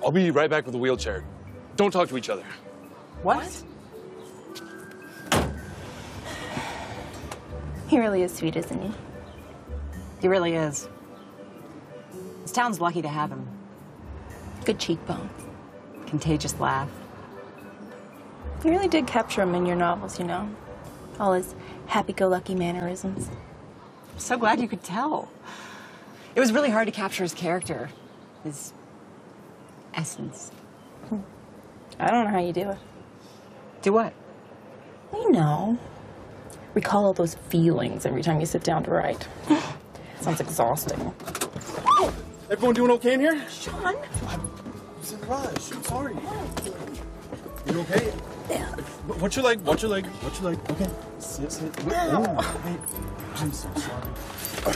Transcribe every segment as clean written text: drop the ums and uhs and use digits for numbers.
I'll be right back with the wheelchair. Don't talk to each other. What? He really is sweet, isn't he? He really is. This town's lucky to have him. Good cheekbones. Contagious laugh. You really did capture him in your novels, you know? All his happy-go-lucky mannerisms. I'm so glad you could tell. It was really hard to capture his character, his essence. I don't know how you do it. Do what? You know, recall all those feelings every time you sit down to write. Sounds exhausting. Oh, everyone doing okay in here? Sean? I was in a rush. I'm sorry. You okay? Yeah. What's your leg? What's your leg? What's your leg? Okay. Sit. Oh, wait. I'm so sorry.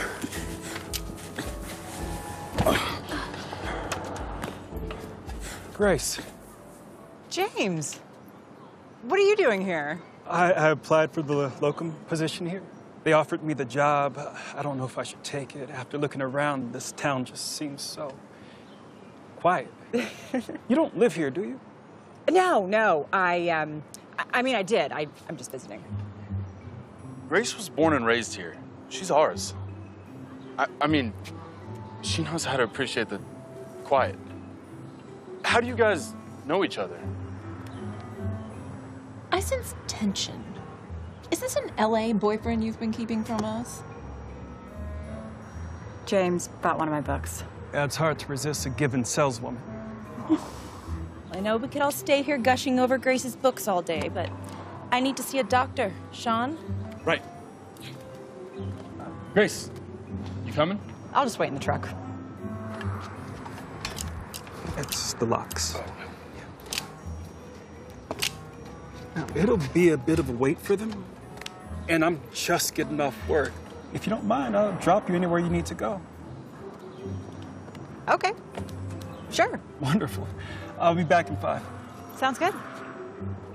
Grace. James, what are you doing here? I applied for the locum position here. They offered me the job. I don't know if I should take it. After looking around, this town just seems so quiet. You don't live here, do you? No. I mean, I did. I'm just visiting. Grace was born and raised here. She's ours. I mean, she knows how to appreciate the quiet. How do you guys know each other? I sense tension. Is this an LA boyfriend you've been keeping from us? James bought one of my books. Yeah, it's hard to resist a given saleswoman. I know we could all stay here gushing over Grace's books all day, but I need to see a doctor. Sean? Right. Grace, you coming? I'll just wait in the truck. It's the locks. Now, it'll be a bit of a wait for them, and I'm just getting off work. If you don't mind, I'll drop you anywhere you need to go. Okay. Sure. Wonderful. I'll be back in 5. Sounds good.